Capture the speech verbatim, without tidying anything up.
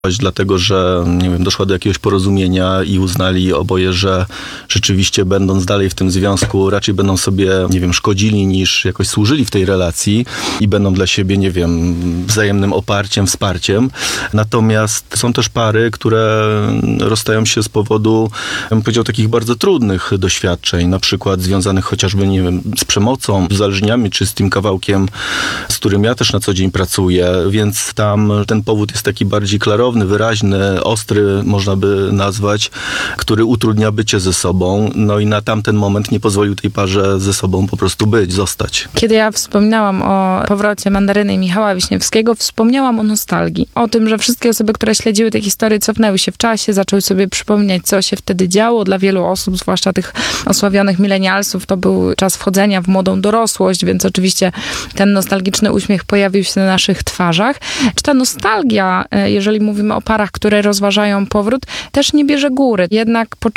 Dlatego, że nie wiem, doszła do jakiegoś porozumienia i uznali oboje, że rzeczywiście będąc dalej w tym związku, raczej będą sobie, nie wiem, szkodzili niż jakoś służyli w tej relacji i będą dla siebie, nie wiem, wzajemnym oparciem, wsparciem. Natomiast są też pary, które rozstają się z powodu, ja bym powiedział, takich bardzo trudnych doświadczeń, na przykład związanych chociażby, nie wiem, z przemocą, z uzależnieniami, czy z tym kawałkiem, z którym ja też na co dzień pracuję, więc tam ten powód jest taki bardziej klarowny, wyraźny, ostry, można by nazwać, który utrudnia bycie ze sobą. No i na tamten moment nie pozwolił tej parze ze sobą po prostu być, zostać. Kiedy ja wspominałam o powrocie Mandaryny i Michała Wiśniewskiego, wspomniałam o nostalgii. O tym, że wszystkie osoby, które śledziły tę historię, cofnęły się w czasie, zaczęły sobie przypominać, co się wtedy działo. Dla wielu osób, zwłaszcza tych osławionych milenialsów, to był czas wchodzenia w młodą dorosłość, więc oczywiście ten nostalgiczny uśmiech pojawił się na naszych twarzach. Czy ta nostalgia, jeżeli mówimy o parach, które rozważają powrót, też nie bierze góry. Jednak po